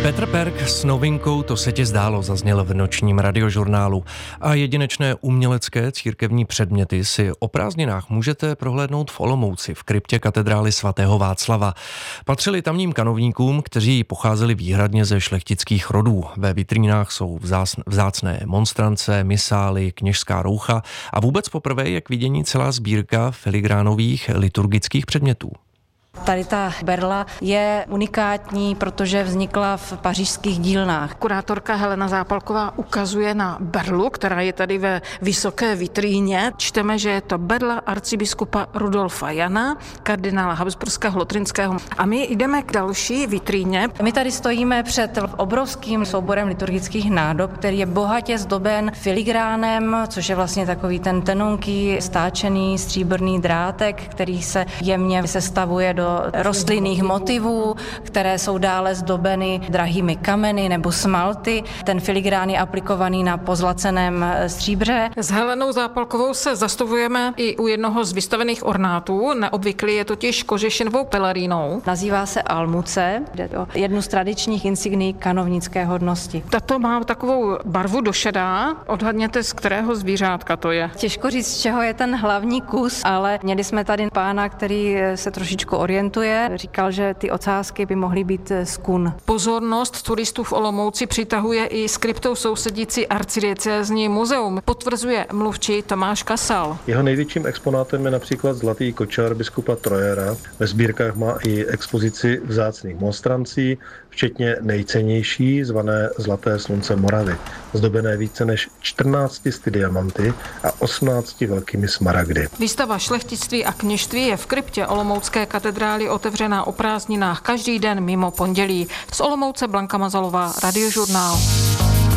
Petr Perk s novinkou To se ti zdálo zazněl v nočním radiožurnálu a jedinečné umělecké církevní předměty si o prázdninách můžete prohlédnout v Olomouci v kryptě katedrály svatého Václava. Patřili tamním kanovníkům, kteří pocházeli výhradně ze šlechtických rodů. Ve vitrínách jsou vzácné monstrance, misály, kněžská roucha a vůbec poprvé je k vidění celá sbírka filigránových liturgických předmětů. Tady ta berla je unikátní, protože vznikla v pařížských dílnách. Kurátorka Helena Zápalková ukazuje na berlu, která je tady ve vysoké vitríně. Čteme, že je to berla arcibiskupa Rudolfa Jana, kardinála Habsburského Lotrinského. A my jdeme k další vitríně. My tady stojíme před obrovským souborem liturgických nádob, který je bohatě zdoben filigránem, což je vlastně takový ten tenunký, stáčený stříbrný drátek, který se jemně sestavuje do rostlinných motivů, které jsou dále zdobeny drahými kameny nebo smalty. Ten filigrán je aplikovaný na pozlaceném stříbře. S Helenou Zápalkovou se zastavujeme i u jednoho z vystavených ornátů. Neobvyklý je totiž kožešinovou pelerínou. Nazývá se almuce, jde o jednu z tradičních insignií kanovnické hodnosti. Tato má takovou barvu došedá. Odhadněte, z kterého zvířátka to je. Těžko říct, z čeho je ten hlavní kus, ale měli jsme tady pána, který se trošičku orientuje. Říkal, že ty ocásky by mohly být z kun. Pozornost turistů v Olomouci přitahuje i s kryptou sousedící arcidiecézní muzeum, potvrzuje mluvčí Tomáš Kasal. Jeho největším exponátem je například zlatý kočár biskupa Trojera. Ve sbírkách má i expozici vzácných monstrancí, včetně nejcennější, zvané Zlaté slunce Moravy, zdobené více než 14 diamanty a 18 velkými smaragdy. Výstava šlechtictví a kněžství je v kryptě Olomoucké katedrály otevřená o prázdninách každý den mimo pondělí. Z Olomouce Blanka Mazalová, Radiožurnál.